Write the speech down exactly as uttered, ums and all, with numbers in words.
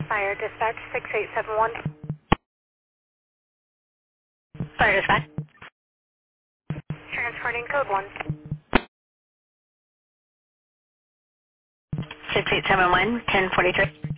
Fire dispatch six eight seven one. Fire dispatch. Transporting code one. six eight seven one, ten forty-three.